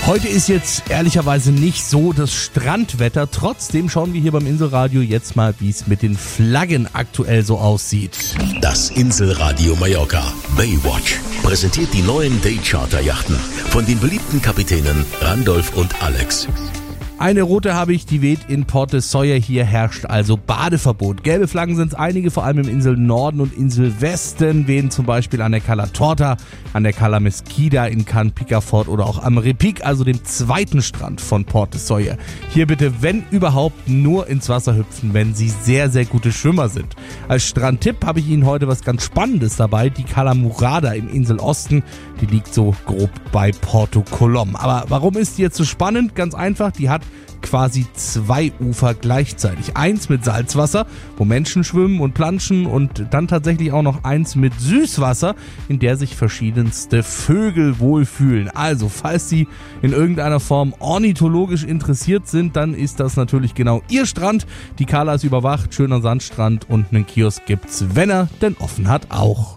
Heute ist jetzt ehrlicherweise nicht so das Strandwetter. Trotzdem schauen wir hier beim Inselradio jetzt mal, wie es mit den Flaggen aktuell so aussieht. Das Inselradio Mallorca Baywatch präsentiert die neuen Daycharter-Yachten von den beliebten Kapitänen Randolph und Alex. Eine rote habe ich, die weht in Port de Sóller. Hier herrscht also Badeverbot. Gelbe Flaggen sind es einige, vor allem im Inselnorden und Inselwesten, wehen zum Beispiel an der Cala Torta, an der Cala Mesquida, in Can Picafort oder auch am Repic, also dem zweiten Strand von Port de Sóller. Hier bitte, wenn überhaupt, nur ins Wasser hüpfen, wenn Sie sehr, sehr gute Schwimmer sind. Als Strandtipp habe ich Ihnen heute was ganz Spannendes dabei, die Cala Murada im Inselosten. Die liegt so grob bei Porto Colom. Aber warum ist die jetzt so spannend? Ganz einfach, die hat quasi zwei Ufer gleichzeitig. Eins mit Salzwasser, wo Menschen schwimmen und planschen, und dann tatsächlich auch noch eins mit Süßwasser, in der sich verschiedenste Vögel wohlfühlen. Also, falls Sie in irgendeiner Form ornithologisch interessiert sind, dann ist das natürlich genau Ihr Strand. Die Cala ist überwacht, schöner Sandstrand, und einen Kiosk gibt's, wenn er denn offen hat, auch.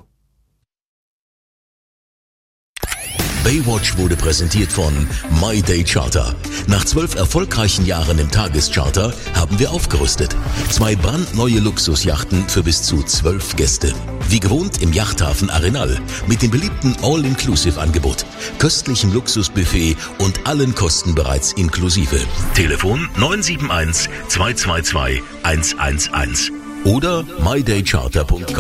Baywatch wurde präsentiert von My Day Charter. Nach 12 erfolgreichen Jahren im Tagescharter haben wir aufgerüstet. 2 brandneue Luxusjachten für bis zu 12 Gäste. Wie gewohnt im Yachthafen Arenal mit dem beliebten All-Inclusive-Angebot, köstlichem Luxusbuffet und allen Kosten bereits inklusive. Telefon 971 222 111 oder mydaycharter.com.